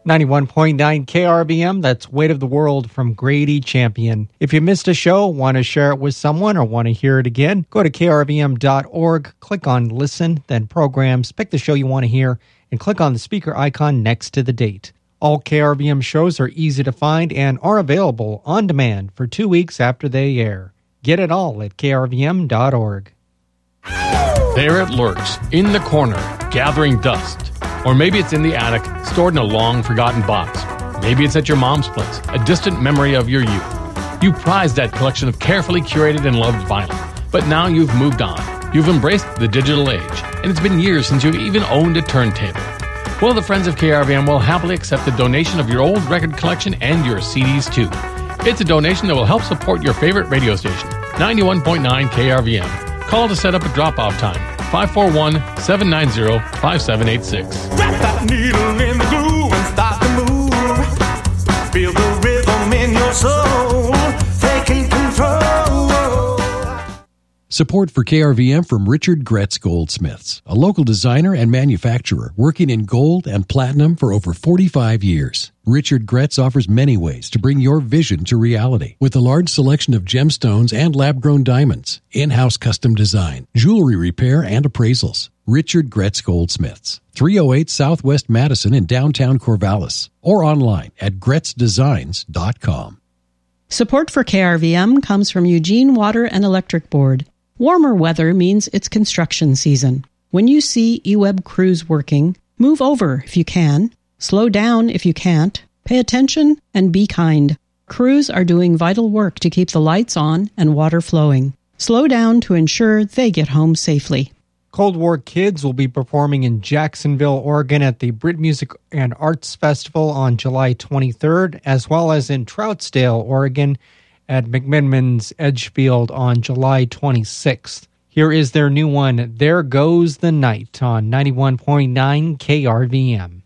91.9 KRVM, that's Weight of the World from Grady Champion. If you missed a show, want to share it with someone, or want to hear it again, go to krvm.org, click on Listen, then Programs, pick the show you want to hear, and click on the speaker icon next to the date. All KRVM shows are easy to find and are available on demand for 2 weeks after they air. Get it all at krvm.org. There it lurks, in the corner, gathering dust. Or maybe it's in the attic, stored in a long-forgotten box. Maybe it's at your mom's place, a distant memory of your youth. You prized that collection of carefully curated and loved vinyl. But now you've moved on. You've embraced the digital age, and it's been years since you've even owned a turntable. Well, the friends of KRVM will happily accept the donation of your old record collection and your CDs, too. It's a donation that will help support your favorite radio station, 91.9 KRVM. Call to set up a drop-off time, 541-790-5786. Wrap that needle in the groove and start to move. Feel the rhythm in your soul, taking control. Support for KRVM from Richard Gretz Goldsmiths, a local designer and manufacturer working in gold and platinum for over 45 years. Richard Gretz offers many ways to bring your vision to reality with a large selection of gemstones and lab-grown diamonds, in-house custom design, jewelry repair, and appraisals. Richard Gretz Goldsmiths, 308 Southwest Madison in downtown Corvallis, or online at gretzdesigns.com. Support for KRVM comes from Eugene Water and Electric Board. Warmer weather means it's construction season. When you see eWeb crews working, move over if you can, slow down if you can't, pay attention, and be kind. Crews are doing vital work to keep the lights on and water flowing. Slow down to ensure they get home safely. Cold War Kids will be performing in Jacksonville, Oregon at the Brit Music and Arts Festival on July 23rd, as well as in Troutdale, Oregon at McMiniman's Edgefield on July 26th. Here is their new one, There Goes the Night, on 91.9 KRVM.